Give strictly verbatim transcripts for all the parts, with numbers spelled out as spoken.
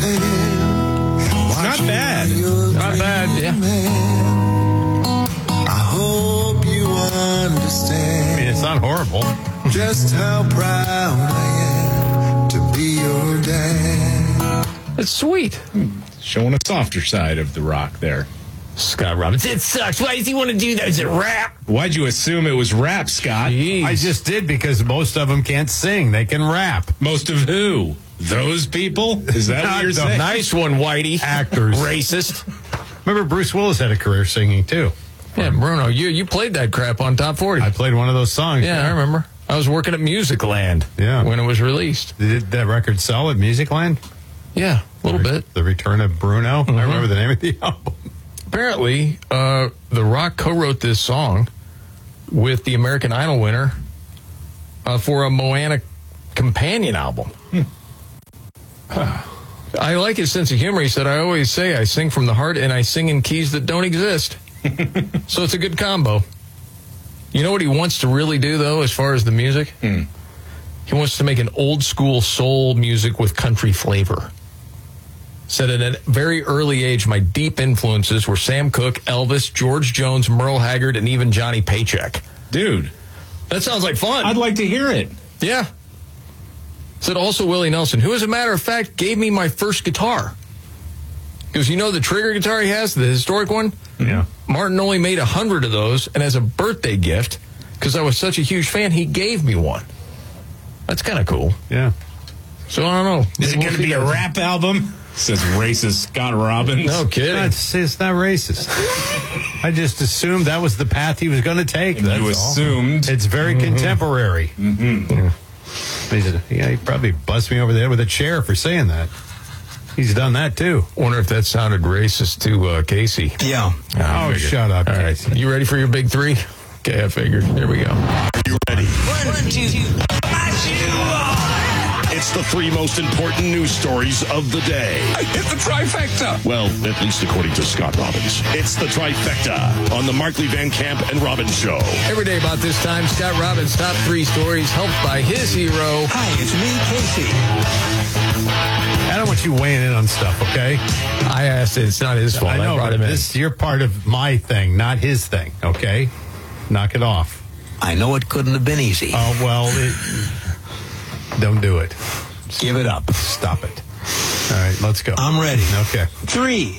Not bad. Not bad, yeah. I hope you understand. I mean, it's not horrible. Just how proud I am to be your dad. It's sweet. Showing a softer side of the rock there. Scott Robbins. It sucks. Why does he want to do that? Is it rap? Why'd you assume it was rap, Scott? Jeez. I just did because most of them can't sing. They can rap. Most of who? Those people? Is that what you're the saying? Nice one, Whitey. Actors. Racist. Remember, Bruce Willis had a career singing, too. Yeah, Bruno, you you played that crap on Top forty. I played one of those songs. Yeah, I remember. I was working at Musicland Yeah. when it was released. Did that record sell at Musicland? Yeah, a little the, bit. The Return of Bruno. Mm-hmm. I remember the name of the album. Apparently, uh, The Rock co-wrote this song with the American Idol winner uh, for a Moana companion album. Hmm. I like his sense of humor. He said, I always say I sing from the heart and I sing in keys that don't exist. So it's a good combo. You know what he wants to really do, though, as far as the music? Hmm. He wants to make an old school soul music with country flavor. Said at a very early age, my deep influences were Sam Cooke, Elvis, George Jones, Merle Haggard, and even Johnny Paycheck. Dude, that sounds like fun. I'd like to hear it. Yeah. Said also Willie Nelson, who, as a matter of fact, gave me my first guitar. Because you know the Trigger guitar he has, the historic one? Yeah. Martin only made a hundred of those, and as a birthday gift, because I was such a huge fan, he gave me one. That's kind of cool. Yeah. So I don't know. Is it going to be a rap album? Says racist Scott Robbins. No kidding. It's not, it's not racist. I just assumed that was the path he was going to take. And That's you all. assumed. It's very mm-hmm. contemporary. Mm-hmm. Yeah. He said, yeah, he probably bust me over the head with a chair for saying that. He's done that, too. Wonder if that sounded racist to uh, Casey. Yeah. Oh, shut up. All right. You ready for your big three? Okay, I figured. Here we go. Are you ready? One, two, It's the three most important news stories of the day. I hit the trifecta. Well, at least according to Scott Robbins. It's the trifecta on the Markley Van Camp and Robbins Show. Every day about this time, Scott Robbins' top three stories helped by his hero. Hi, it's me, Casey. I don't want you weighing in on stuff, okay? I asked it. It's not his fault. I know, I brought but him in. this, you're part of my thing, not his thing, okay? Knock it off. I know it couldn't have been easy. Oh, well, it, don't do it. Give it up. Stop it. All right, let's go. I'm ready. Okay. Three.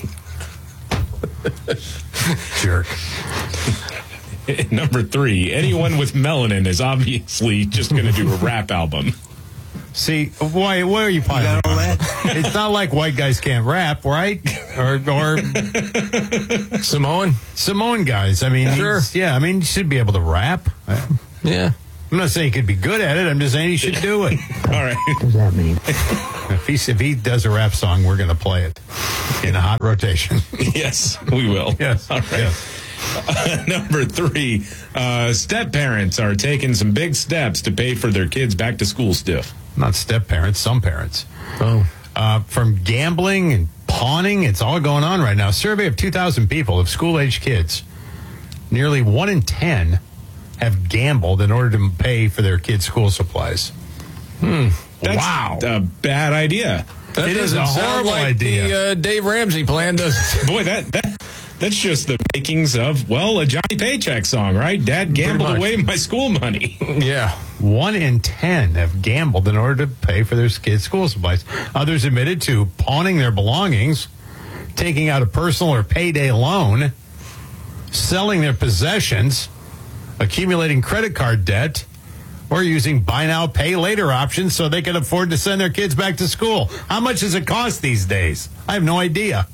Jerk. Number three, anyone with melanin is obviously just going to do a rap album. See, why? Why are you piling all on? that? It's not like white guys can't rap, right? Or, or Samoan? Samoan guys. I mean, Sure. he's- yeah. I mean, you should be able to rap. Yeah. I'm not saying he could be good at it. I'm just saying he should do it. All right. What does that mean? If he if he does a rap song, we're going to play it in a hot rotation. Yes, we will. Yes. All right. Yes. Uh, number three, uh, step parents are taking some big steps to pay for their kids' back to school stuff. Not step parents, some parents. Oh. Uh, from gambling and pawning, it's all going on right now. Survey of two thousand people of school-age kids. Nearly one in ten have gambled in order to pay for their kids' school supplies. Hmm. That's wow. a bad idea. That It is doesn't a sound horrible like idea. the uh, Dave Ramsey plan, does it? Boy, that, that that's just the makings of, well, a Johnny Paycheck song, right? Dad gambled much. away my school money. Yeah. One in ten have gambled in order to pay for their kids' school supplies. Others admitted to pawning their belongings, taking out a personal or payday loan, selling their possessions, accumulating credit card debt, or using buy now, pay later options so they can afford to send their kids back to school. How much does it cost these days? I have no idea.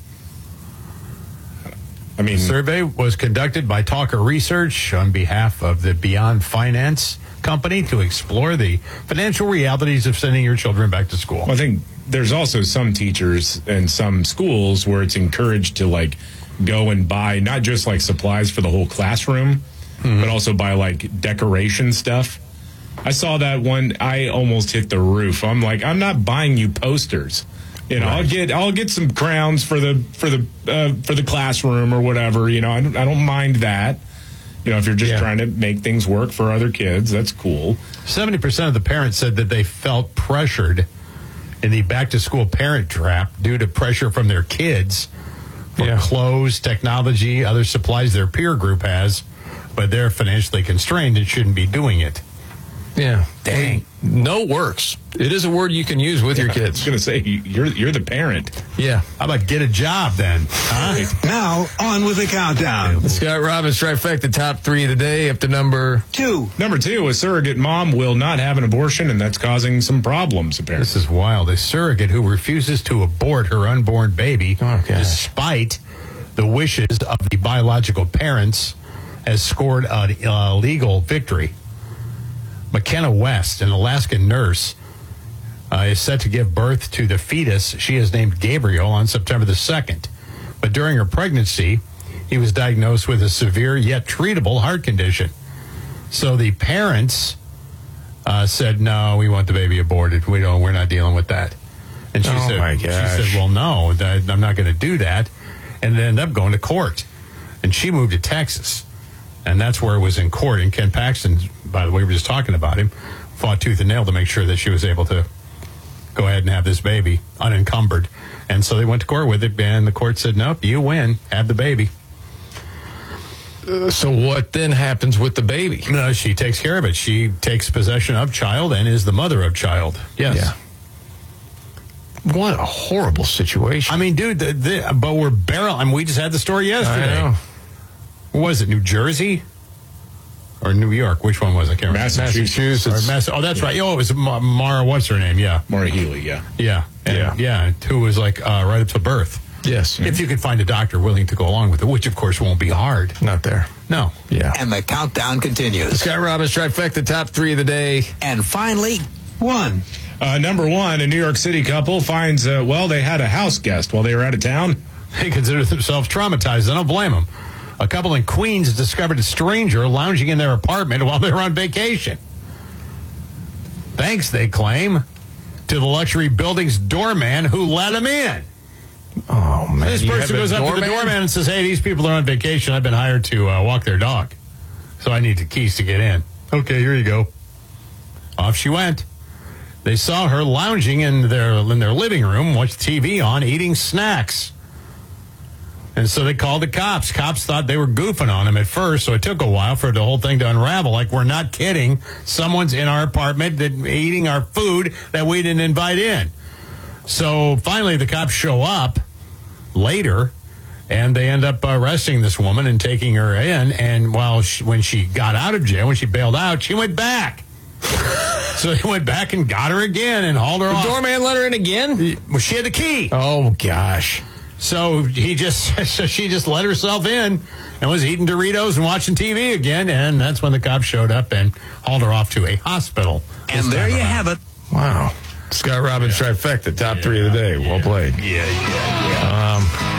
I mean, The survey was conducted by Talker Research on behalf of the Beyond Finance company to explore the financial realities of sending your children back to school. I think there's also some teachers and some schools where it's encouraged to like go and buy not just like supplies for the whole classroom, mm-hmm. but also buy like decoration stuff. I saw that one. I almost hit the roof. I'm like, I'm not buying you posters. You know, right. I'll get I'll get some crowns for the for the uh, for the classroom or whatever. You know, I don't, I don't mind that. You know, if you're just yeah. trying to make things work for other kids, that's cool. seventy percent of the parents said that they felt pressured in the back-to-school parent trap due to pressure from their kids for Yeah. clothes, technology, other supplies their peer group has, but they're financially constrained and shouldn't be doing it. Yeah. Dang. No works. It is a word you can use with your I was kids. going to say, you're you're the parent. Yeah. How about get a job then? Huh? Now, on with the countdown. Scott Robbins trifecta top three of the day up to number. Two. Number two, a surrogate mom will not have an abortion, and that's causing some problems, apparently. This is wild. A surrogate who refuses to abort her unborn baby Okay. despite the wishes of the biological parents has scored a uh, legal victory. McKenna West, an Alaskan nurse, uh, is set to give birth to the fetus she has named Gabriel on September the second. But during her pregnancy, he was diagnosed with a severe yet treatable heart condition. So the parents uh, said, "No, we want the baby aborted. We don't. We're not dealing with that." And she Oh, said, my "She gosh. said, well, no, that, I'm not going to do that." And they ended up going to court. And she moved to Texas. And that's where it was in court. And Ken Paxton, by the way, we were just talking about him, fought tooth and nail to make sure that she was able to go ahead and have this baby unencumbered. And so they went to court with it, and the court said, "Nope, you win. Have the baby." So what then happens with the baby? No, she takes care of it. She takes possession of child and is the mother of child. Yes. Yeah. What a horrible situation. I mean, dude, the, the, but we're barrel. I mean, we just had the story yesterday. I know. What was it, New Jersey or New York? Which one was it? I can't remember. Massachusetts. Or Mass- oh, that's right. Oh, it was Ma- Mara. What's her name? Yeah, Maura Healey, yeah. yeah, and, Yeah. yeah. Who was like uh, right up to birth. Yes. If you could find a doctor willing to go along with it, which of course won't be hard. Not there. No. Yeah. And the countdown continues. Scott Robbins trifecta top three of the day. And finally, one. Uh, number one, a New York City couple finds, uh, well, they had a house guest while they were out of town. They consider themselves traumatized. I don't blame them. A couple in Queens discovered a stranger lounging in their apartment while they were on vacation. Thanks, they claim, to the luxury building's doorman who let them in. Oh, man. This You person have a goes up to the doorman and says, "Hey, these people are on vacation. I've been hired to uh, walk their dog, so I need the keys to get in." "Okay, here you go." Off she went. They saw her lounging in their in their living room, watched T V on, eating snacks. And so they called the cops. Cops thought they were goofing on him at first, so it took a while for the whole thing to unravel. Like, we're not kidding. Someone's in our apartment that, eating our food that we didn't invite in. So finally the cops show up later, and they end up arresting this woman and taking her in. And while she, when she got out of jail, when she bailed out, she went back. So they went back and got her again and hauled her The off. doorman let her in again? Well, she had the key. Oh, gosh. So he just, so she just let herself in and was eating Doritos and watching T V again. And that's when the cops showed up and hauled her off to a hospital. And there you have it. Wow. Scott Robbins trifecta top three of the day. Well played. Yeah, yeah, yeah. Um,